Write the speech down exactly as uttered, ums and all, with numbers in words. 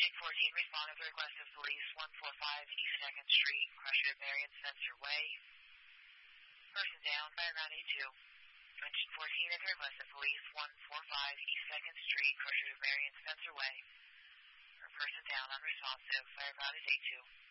fourteen, responded to request of police, one forty-five East second Street, Crusher, Marion Spencer Way. Person down, fire ground eight two. Engine fourteen, at the request of police, one forty-five East second Street, Crusher, Marion Spencer Way. Person down, unresponsive, fire ground is eight two.